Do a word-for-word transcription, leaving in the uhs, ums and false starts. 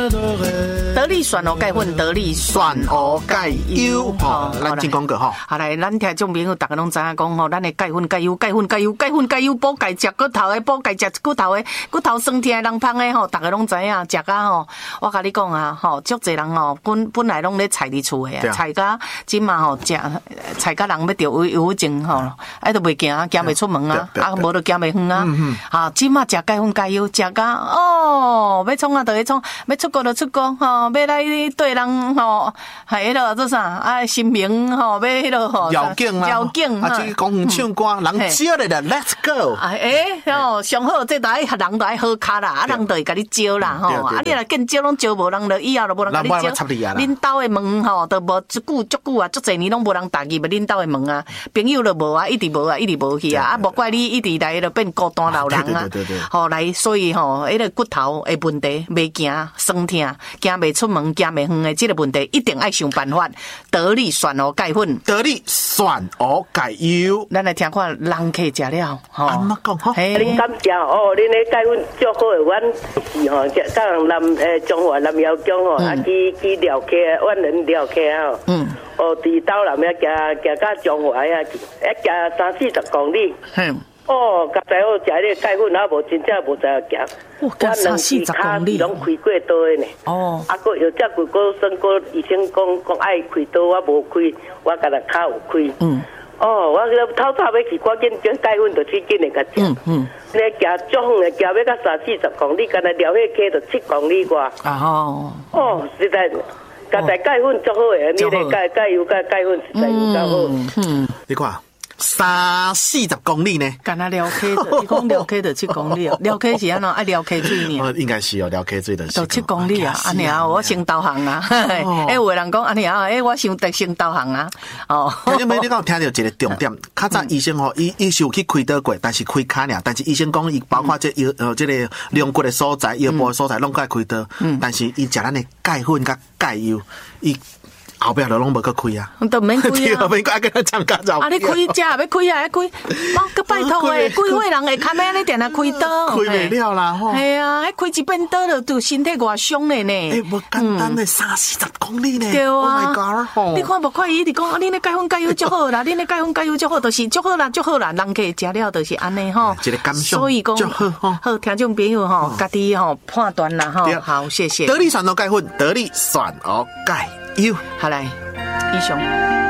得力选鹅钙粉，得力选鹅钙优吼，咱先讲过吼。 好来，咱听众朋友大家拢知影讲吼，咱的钙粉钙优，钙粉钙优，钙粉钙优，补钙食骨头的，补钙食骨头的，骨头酸痛的人芳的吼，大家拢知影，食甲吼，我甲你讲啊，吼，足侪人吼，本本来拢咧菜伫厝的啊，菜甲即嘛吼，食菜甲人要着忧忧郁症吼，啊都袂行，行袂出门啊，啊无就行袂远啊，啊，即嘛食钙粉钙优，食甲哦，要创啊就去创，要出国就出国吼，要来对人吼，系迄落做啥啊？新名吼，要迄落吼， 要紧啊， 要紧啊，即公园唱歌，人招你啦 ，Let's go。 啊，诶，吼，上好这台人都爱好卡啦，啊，人就会甲你招啦，吼，啊，你若更招拢招无人，就以后就无人甲你招。恁兜的门吼，都无一久足久啊，足侪年拢无人踏入恁兜的门啊，朋友就无啊，一直无啊，一直无去啊，啊，无怪你一直来就变孤单老人啊。吼，来，所以吼，迄个骨头的问题，袂行酸痛，行袂出门，行袂远的这个问题，一定爱想办法。得力选鹅钙粉， 得力选鹅钙优， 咱来听看人客食了，吼。 安怎讲？ 嘿，恁感谢哦，恁的钙粉足好诶，阮是吼，甲人南诶中华南窑江吼，啊去去寮客，阮人寮客吼。嗯。哦，伫斗南遐行行到中华啊，一行三四十公里。嗯。哦，刚才我食迄个钙粉，啊无真正无知影行。 我两四十公里拢开过刀的呢。哦。啊，佫有只几个算过医生讲讲爱开刀，我无开，我甲他骹有开。嗯。哦，我透早要去，赶紧将钙粉就去紧的甲食。嗯嗯。你行足远的，行要到三四十公里，干那撩迄溪就七公里外。啊吼。哦，实在，刚才钙粉足好的，你的钙钙油钙钙粉实在有够好。嗯。 你看。三四十公里呢？ 干那撩溪的，你讲撩溪的七公里哦，撩溪是安怎？爱撩溪水呢？ 应该是哦，撩溪水的。 就七公里啊，安尼啊，我先导航啊。哎，有人讲安尼啊，哎，我想得先导航啊。哦， 因为你讲听到一个重点，较早医生吼，伊伊是有去开刀过，但是开骹尔，但是医生讲伊包括这腰呃这个龙骨的所在、腰部的所在，拢该开刀。但是伊食咱的钙粉甲钙油，伊。后壁就拢无去开啊， 都免开啊， 后边爱跟他参加走。 啊，你开只要开啊，要开，哦，个拜托诶，开会人会看咩？你定定开刀， 开袂了啦吼。 系啊，开一遍刀就对身体外伤嘞呢。 诶，无简单诶，三四十公里呢。 对啊 ，Oh my god！ 吼， 你看无看伊直讲，啊，恁的钙粉钙油足好啦，恁的钙粉钙油足好，就是足好啦，足好啦，人客食了就是安尼吼。 一个感想， 所以讲足好吼。 好，听众朋友吼，家己吼判断啦吼。好，谢谢。 得力选鹅钙粉，得力选鹅钙油， 好来。以上。